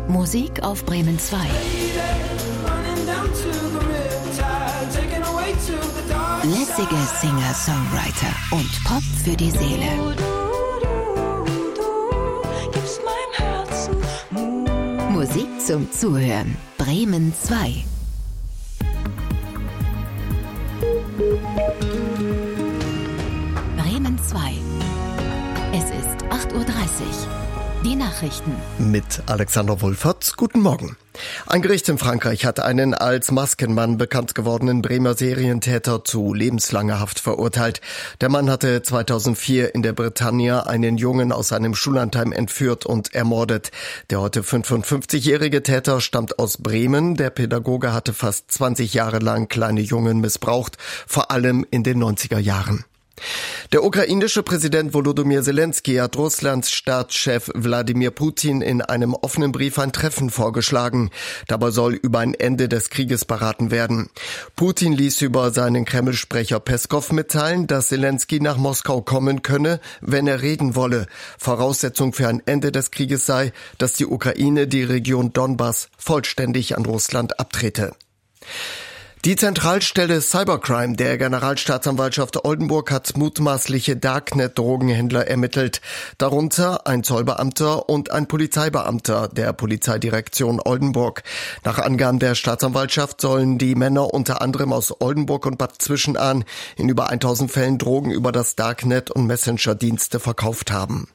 Musik auf Bremen 2. Lässige Singer-Songwriter und Pop für die Seele. Musik zum Zuhören. Bremen 2. Bremen 2. Es ist 8:30 Uhr. Die Nachrichten. Mit Alexander Wohlfahrt. Guten Morgen. Ein Gericht in Frankreich hat einen als Maskenmann bekannt gewordenen Bremer Serientäter zu lebenslanger Haft verurteilt. Der Mann hatte 2004 in der Bretagne einen Jungen aus seinem Schullandheim entführt und ermordet. Der heute 55-jährige Täter stammt aus Bremen. Der Pädagoge hatte fast 20 Jahre lang kleine Jungen missbraucht, vor allem in den 90er Jahren. Der ukrainische Präsident Volodymyr Zelensky hat Russlands Staatschef Wladimir Putin in einem offenen Brief ein Treffen vorgeschlagen. Dabei soll über ein Ende des Krieges beraten werden. Putin ließ über seinen Kreml-Sprecher Peskow mitteilen, dass Zelensky nach Moskau kommen könne, wenn er reden wolle. Voraussetzung für ein Ende des Krieges sei, dass die Ukraine die Region Donbass vollständig an Russland abtrete. Die Zentralstelle Cybercrime der Generalstaatsanwaltschaft Oldenburg hat mutmaßliche Darknet-Drogenhändler ermittelt, darunter ein Zollbeamter und ein Polizeibeamter der Polizeidirektion Oldenburg. Nach Angaben der Staatsanwaltschaft sollen die Männer unter anderem aus Oldenburg und Bad Zwischenahn in über 1000 Fällen Drogen über das Darknet und Messenger-Dienste verkauft haben.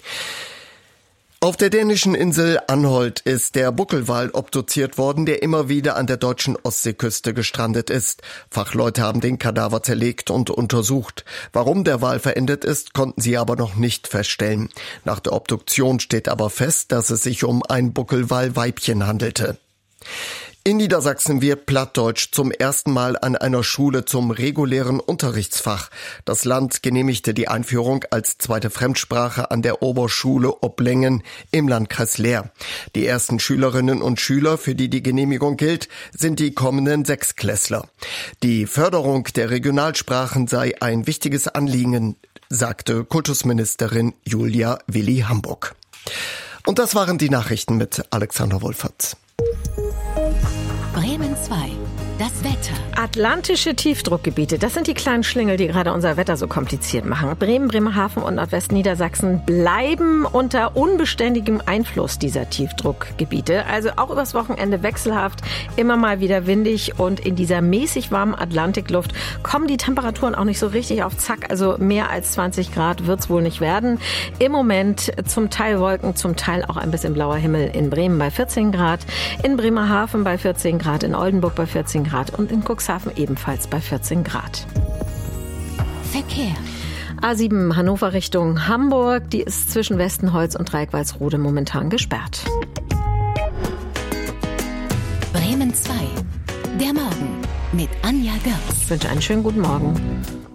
Auf der dänischen Insel Anholt ist der Buckelwal obduziert worden, der immer wieder an der deutschen Ostseeküste gestrandet ist. Fachleute haben den Kadaver zerlegt und untersucht. Warum der Wal verendet ist, konnten sie aber noch nicht feststellen. Nach der Obduktion steht aber fest, dass es sich um ein Buckelwal-Weibchen handelte. In Niedersachsen wird Plattdeutsch zum ersten Mal an einer Schule zum regulären Unterrichtsfach. Das Land genehmigte die Einführung als zweite Fremdsprache an der Oberschule Oblängen im Landkreis Leer. Die ersten Schülerinnen und Schüler, für die die Genehmigung gilt, sind die kommenden Sechstklässler. Die Förderung der Regionalsprachen sei ein wichtiges Anliegen, sagte Kultusministerin Julia Willi-Hamburg. Und das waren die Nachrichten mit Alexander Wohlfahrt. Bremen 2. Das Wetter. Atlantische Tiefdruckgebiete, das sind die kleinen Schlingel, die gerade unser Wetter so kompliziert machen. Bremen, Bremerhaven und Nordwestniedersachsen bleiben unter unbeständigem Einfluss dieser Tiefdruckgebiete. Also auch übers Wochenende wechselhaft, immer mal wieder windig und in dieser mäßig warmen Atlantikluft kommen die Temperaturen auch nicht so richtig auf Zack. Also mehr als 20 Grad wird's wohl nicht werden. Im Moment zum Teil Wolken, zum Teil auch ein bisschen blauer Himmel in Bremen bei 14 Grad, in Bremerhaven bei 14 Grad, in Oldenburg bei 14 Grad und in Cuxhaven ebenfalls bei 14 Grad. Verkehr. A7 Hannover Richtung Hamburg, die ist zwischen Westenholz und Dreieck-Walsrode momentan gesperrt. Bremen 2. Der Morgen mit Anja Görs. Ich wünsche einen schönen guten Morgen.